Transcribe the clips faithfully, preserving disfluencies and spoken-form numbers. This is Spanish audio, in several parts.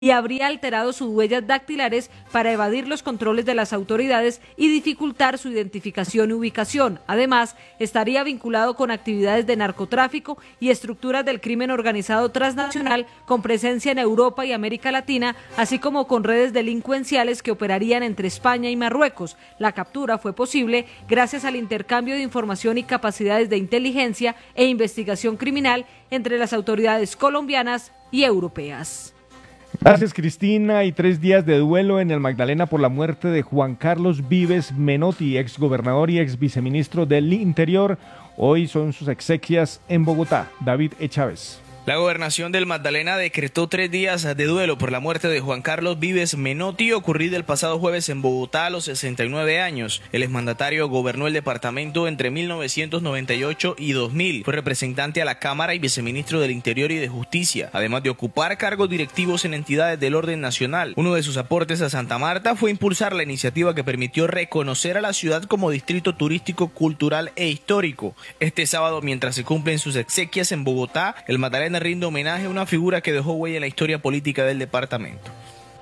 y habría alterado sus huellas dactilares para evadir los controles de las autoridades y dificultar su identificación y ubicación. Además, estaría vinculado con actividades de narcotráfico y estructuras del crimen organizado transnacional con presencia en Europa y América Latina, así como con redes delincuenciales que operarían entre España y Marruecos. La captura fue posible gracias al intercambio de información y capacidades de inteligencia e investigación criminal entre las autoridades colombianas y europeas. Gracias, Cristina. Y tres días de duelo en el Magdalena por la muerte de Juan Carlos Vives Menotti, ex gobernador y ex viceministro del Interior. Hoy son sus exequias en Bogotá. David E. Chávez. La gobernación del Magdalena decretó tres días de duelo por la muerte de Juan Carlos Vives Menotti, ocurrida el pasado jueves en Bogotá a los sesenta y nueve años. El exmandatario gobernó el departamento entre mil novecientos noventa y ocho y dos mil. Fue representante a la Cámara y viceministro del Interior y de Justicia, además de ocupar cargos directivos en entidades del orden nacional. Uno de sus aportes a Santa Marta fue impulsar la iniciativa que permitió reconocer a la ciudad como distrito turístico, cultural e histórico. Este sábado, mientras se cumplen sus exequias en Bogotá, el Magdalena rinde homenaje a una figura que dejó huella en la historia política del departamento.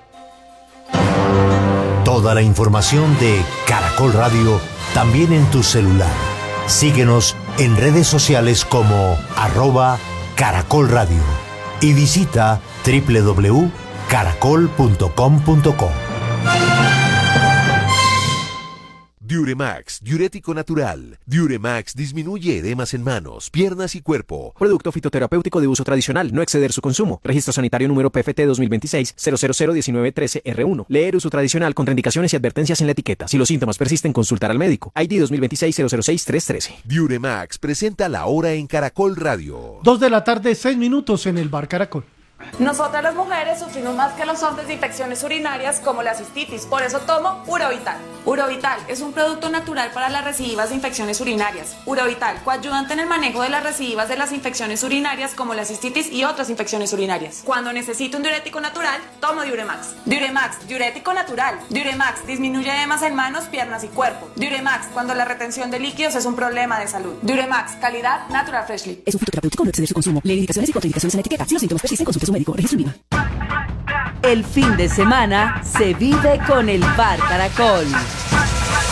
Toda la información de Caracol Radio también en tu celular. Síguenos en redes sociales como arroba Caracol Radio y visita doble u doble u doble u punto caracol punto com punto co. Diuremax, diurético natural. Diuremax disminuye edemas en manos, piernas y cuerpo. Producto fitoterapéutico de uso tradicional, no exceder su consumo. Registro sanitario número P F T dos mil veintiséis cero cero cero diecinueve trece R uno. Leer uso tradicional, contraindicaciones y advertencias en la etiqueta. Si los síntomas persisten, consultar al médico. I D dos mil veintiséis cero cero seis tres trece. Diuremax presenta la hora en Caracol Radio. Dos de la tarde, seis minutos en el Bar Caracol. Nosotras las mujeres sufrimos más que los hombres de infecciones urinarias como la cistitis, por eso tomo Urovital. Urovital es un producto natural para las recidivas de infecciones urinarias. Urovital, coayudante en el manejo de las recidivas de las infecciones urinarias como la cistitis y otras infecciones urinarias. Cuando necesito un diurético natural, tomo Diuremax. Diuremax, diurético natural. Diuremax disminuye edemas en manos, piernas y cuerpo. Diuremax, cuando la retención de líquidos es un problema de salud. Diuremax, calidad Natural Freshly. Es un fitoterapéutico, no exceder su consumo. Lee indicaciones y contraindicaciones en la etiqueta. Si los síntomas persisten, consulte a su médico. Registro I V A. El fin de semana se vive con el Bar Caracol.